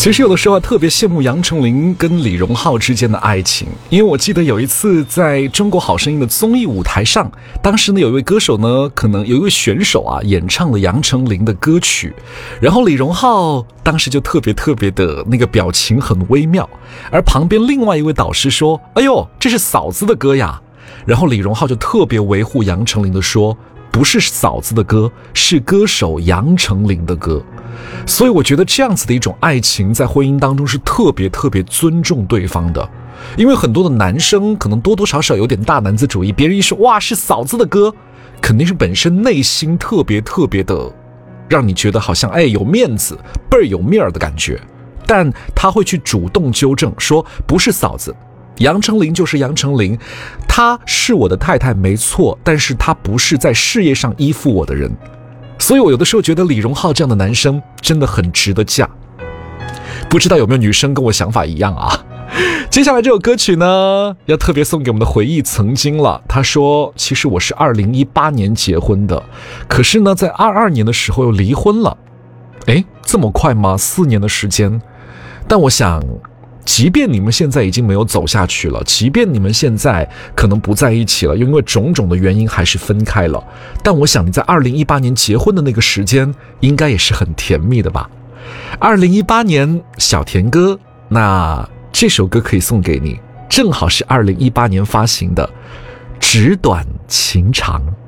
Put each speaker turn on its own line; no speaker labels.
其实有的时候特别羡慕杨丞琳跟李荣浩之间的爱情，因为我记得有一次在中国好声音的综艺舞台上，当时呢有一位歌手呢，可能有一位选手啊演唱了杨丞琳的歌曲，然后李荣浩当时就特别的那个表情很微妙，而旁边另外一位导师说：“哎呦，这是嫂子的歌呀。”然后李荣浩就特别维护杨丞琳的说：“不是嫂子的歌，是歌手杨丞琳的歌。”所以我觉得这样子的一种爱情在婚姻当中是特别尊重对方的，因为很多的男生可能多多少少有点大男子主义，别人一说哇是嫂子的歌，肯定是本身内心特别的让你觉得好像有面子倍儿有面儿的感觉，但他会去主动纠正说不是嫂子，杨丞琳就是杨丞琳，她是我的太太没错，但是她不是在事业上依附我的人。所以我有的时候觉得李荣浩这样的男生真的很值得嫁。不知道有没有女生跟我想法一样啊？接下来这首歌曲呢，要特别送给我们的回忆曾经了。他说其实我是2018年结婚的，可是呢在22年的时候又离婚了。这么快吗？4年的时间。但我想即便你们现在已经没有走下去了，即便你们现在可能不在一起了，因为种种的原因还是分开了，但我想你在2018年结婚的那个时间应该也是很甜蜜的吧。2018年小甜歌，那这首歌可以送给你，正好是2018年发行的《纸短情长》。